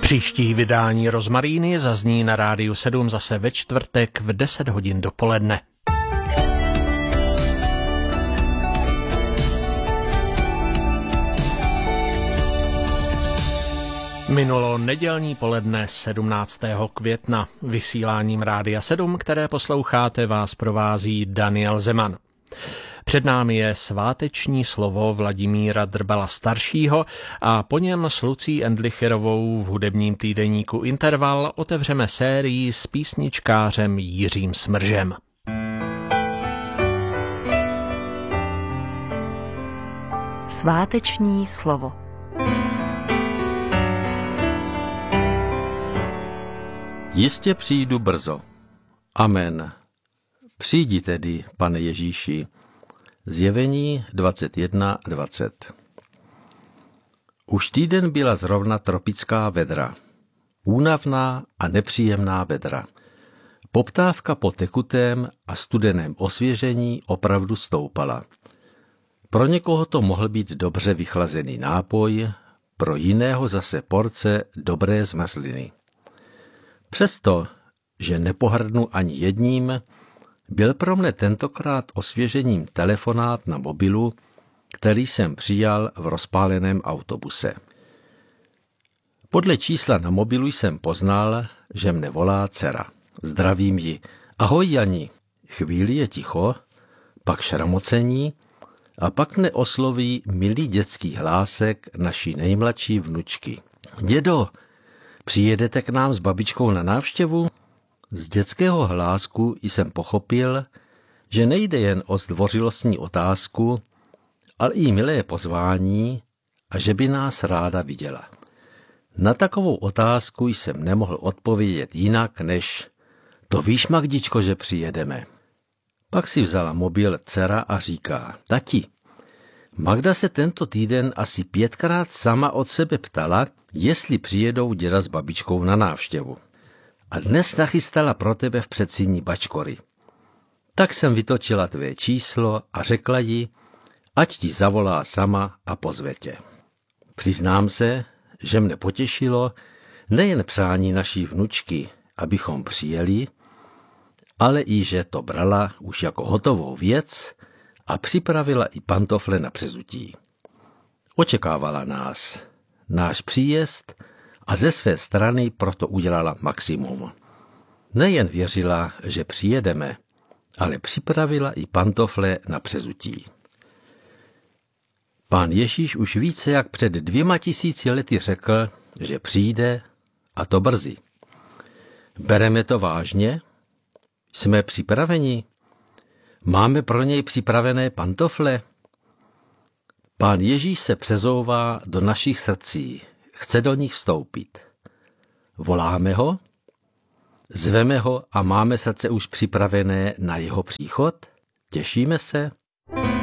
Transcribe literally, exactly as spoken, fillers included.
Příští vydání Rozmaríny zazní na Rádiu sedm zase ve čtvrtek v deset hodin dopoledne. Minulo nedělní poledne sedmnáctého května. Vysíláním Rádia sedm, které posloucháte, vás provází Daniel Zeman. Před námi je sváteční slovo Vladimíra Drbala staršího a po něm s Lucí Endlicherovou v hudebním týdeníku Interval otevřeme sérii s písničkářem Jiřím Smržem. Sváteční slovo. Jistě přijdu brzo. Amen. Přijdi tedy, Pane Ježíši. Zjevení dvacet jedna dvacet. Už týden byla zrovna tropická vedra. Únavná a nepříjemná vedra. Poptávka po tekutém a studeném osvěžení opravdu stoupala. Pro někoho to mohl být dobře vychlazený nápoj, pro jiného zase porce dobré zmrzliny. Přesto, že nepohrdnu ani jedním, byl pro mne tentokrát osvěžením telefonát na mobilu, který jsem přijal v rozpáleném autobuse. Podle čísla na mobilu jsem poznal, že mne volá dcera. Zdravím ji. Ahoj, Jani. Chvíli je ticho, pak šramocení a pak mne osloví milý dětský hlásek naší nejmladší vnučky. Dědo, přijedete k nám s babičkou na návštěvu? Z dětského hlásku jsem pochopil, že nejde jen o zdvořilostní otázku, ale i milé pozvání a že by nás ráda viděla. Na takovou otázku jsem nemohl odpovědět jinak, než to víš, Magdičko, že přijedeme. Pak si vzala mobil dcera a říká, tati, Magda se tento týden asi pětkrát sama od sebe ptala, jestli přijedou děda s babičkou na návštěvu. A dnes nachystala pro tebe v předsíni bačkory. Tak jsem vytočila tvé číslo a řekla jí, ať ti zavolá sama a pozve tě. Přiznám se, že mne potěšilo nejen přání naší vnučky, abychom přijeli, ale i že to brala už jako hotovou věc a připravila i pantofle na přezutí. Očekávala nás, náš příjezd a ze své strany proto udělala maximum. Nejen věřila, že přijedeme, ale připravila i pantofle na přezutí. Pán Ježíš už více jak před dvěma tisíci lety řekl, že přijde, a to brzy. Bereme to vážně? Jsme připraveni? Máme pro něj připravené pantofle? Pán Ježíš se přezouvá do našich srdcí, chce do nich vstoupit. Voláme ho? Zveme ho a máme srdce už připravené na jeho příchod? Těšíme se?